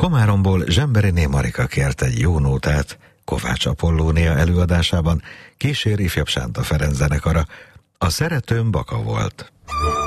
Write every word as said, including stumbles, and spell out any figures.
Komáromból Zsemberiné Marika kért egy jó nótát Kovács Apollónia előadásában, kísér ifjabb Sánta Ferenc zenekara. A szeretőm Baka volt.